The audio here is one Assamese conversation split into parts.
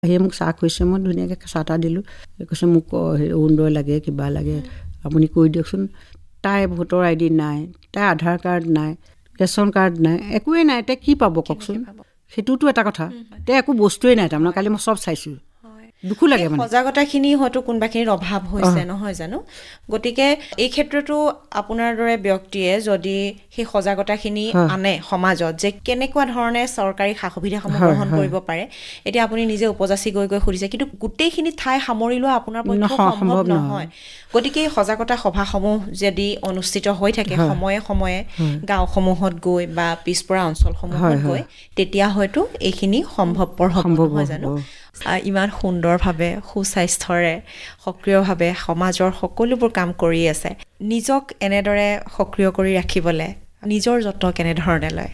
সেই মোক চাহ খুৱাইছে, মই ধুনীয়াকৈ চাহ তাহ দিলোঁ। কৈছে মোক অৰুণোদয় লাগে, কিবা লাগে, আপুনি কৰি দিয়কচোন। তাই ভোটাৰ ID নাই, তাই আধাৰ কাৰ্ড নাই, ৰেচন কাৰ্ড নাই, একোৱেই নাই, তাই কি পাব কওকচোন? সেইটোতো এটা কথা। তাই একো বস্তুৱেই নাই তাৰমানে। কালি মই চব চাইছোঁ, দুখো লাগে। মানে সজাগতাখিনি হয়তো কোনোবাখিনিৰ অভাৱ হৈছে, নহয় জানো? গতিকে এই ক্ষেত্ৰতো আপোনাৰ দৰে ব্যক্তিয়ে যদি সেই সজাগতাখিনি আনে সমাজত, যে কেনেকুৱা ধৰণে চৰকাৰী সা সুবিধাসমূহ গ্ৰহণ কৰিব পাৰে। এতিয়া আপুনি নিজে উপজাচি গৈ সুধিছে, কিন্তু গোটেইখিনি ঠাই সামৰি লোৱা আপোনাৰ পক্ষে সম্ভৱ নহয়। গতিকে এই সজাগতা সভাসমূহ যদি অনুষ্ঠিত হৈ থাকে সময়ে সময়ে গাঁওসমূহত গৈ বা পিছপৰা অঞ্চলসমূহত গৈ, তেতিয়া হয়তো এইখিনি সম্ভৱপৰ হ'ব, নহয় জানো? ইমান সুন্দৰভাৱে সুস্বাস্থ্যৰে সক্ৰিয়ভাৱে সমাজৰ সকলোবোৰ কাম কৰি আছে। নিজক এনেদৰে সক্ৰিয় কৰি ৰাখিবলৈ নিজৰ যত্ন কেনেধৰণে লয়?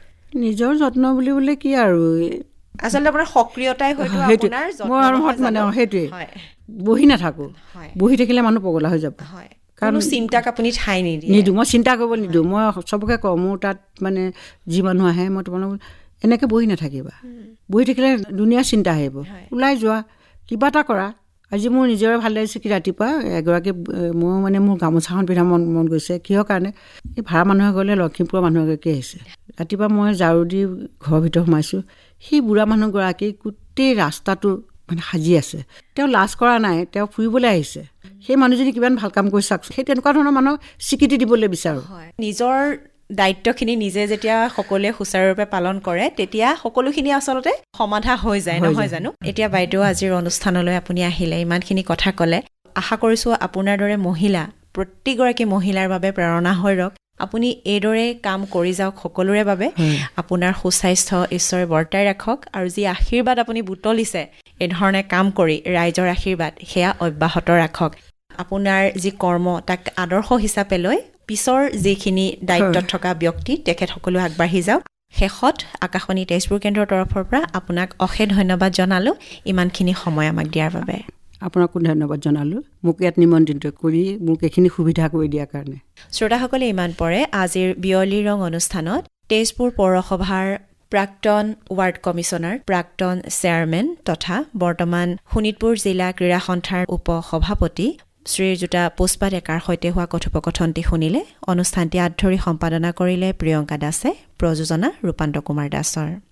নিজৰ যত্ন বুলিবলৈ কি আৰু, আচলতে আপোনাৰ সক্ৰিয়তাই হয়তো আপোনাৰ যত্ন। মানে সেইটোৱে, বহি নাথাকোঁ। বহি থাকিলে মানুহ পগলা হৈ যাব। কাৰণ চিন্তাক আপুনি ঠাই নিদিওঁ, মই চিন্তা কৰিব নিদিওঁ। মই চবকে কওঁ, মোৰ তাত মানে যি মানুহ আহে, মই তোমালোক এনেকৈ বহি নাথাকিবা। বহি থাকিলে দুনীয়াৰ চিন্তা আহিব। ওলাই যোৱা, কিবা এটা কৰা। আজি মোৰ নিজৰে ভাল লাগিছে কি ৰাতিপুৱা এগৰাকী, মই মানে মোৰ গামোচাখন পিন্ধা মন গৈছে। কিহৰ কাৰণে? এই ভাড়া মানুহে গ'লে লখিমপুৰৰ মানুহ এগৰাকী আহিছে। ৰাতিপুৱা মই ঝাৰু দি ঘৰৰ ভিতৰত সোমাইছোঁ, সেই বুঢ়া মানুহগৰাকী গোটেই ৰাস্তাটো মানে সাজি আছে। তেওঁ লাজ কৰা নাই, তেওঁ ফুৰিবলৈ আহিছে। সেই মানুহজনী কিমান ভাল কাম কৰি চাওকচোন। সেই তেনেকুৱা ধৰণৰ মানুহক স্বীকৃতি দিবলৈ বিচাৰোঁ। নিজৰ দায়িত্বখিনি নিজে যেতিয়া সকলোৱে সুচাৰুৰূপে পালন কৰে, তেতিয়া সকলোখিনি আচলতে সমাধা হৈ যায়, নহয় জানো? এতিয়া বাইদেউ, আজিৰ অনুষ্ঠানলৈ আপুনি আহিলে, ইমানখিনি কথা ক'লে। আশা কৰিছোঁ আপোনাৰ দৰে মহিলা প্ৰতিগৰাকী মহিলাৰ বাবে প্ৰেৰণা হৈ ৰওক। আপুনি এইদৰে কাম কৰি যাওক সকলোৰে বাবে। আপোনাৰ সুস্বাস্থ্য ঈশ্বৰে বৰ্তাই ৰাখক, আৰু যি আশীৰ্বাদ আপুনি বুটলিছে এইধৰণে কাম কৰি, ৰাইজৰ আশীৰ্বাদ সেয়া অব্যাহত ৰাখক। আপোনাৰ যি কৰ্ম তাক আদৰ্শ হিচাপে লৈ পিছৰ যিখিনি দায়িত্বত থকা ব্যক্তি তেখেতসকলো আগবাঢ়ি যাওক। শেষত আকাশবাণী তেজপুৰ কেন্দ্ৰৰ তৰফৰ পৰা আপোনাক অশেষ ধন্যবাদ জনালোঁ ইমানখিনি সময় আমাক দিয়াৰ বাবে। আপোনাকো ধন্যবাদ জনালোঁ, মোক ইয়াত নিমন্ত্ৰিত কৰি মোক এইখিনি সুবিধা কৰি দিয়াৰ কাৰণে। শ্ৰোতাসকলে, ইমান পৰে আজিৰ বিয়লি ৰং অনুষ্ঠানত তেজপুৰ পৌৰসভাৰ প্ৰাক্তন ৱাৰ্ড কমিছনাৰ, প্ৰাক্তন চেয়াৰমেন তথা বৰ্তমান শোণিতপুৰ জিলা ক্ৰীড়া সন্থাৰ উপ সভাপতি শ্ৰীযুতা পুষ্পা ডেকাৰ সৈতে হোৱা কথোপকথনটি শুনিলে। অনুষ্ঠানটি আঁত ধৰি সম্পাদনা কৰিলে প্ৰিয়ংকা দাসে, প্ৰযোজনা ৰূপান্ত কুমাৰ দাসৰ।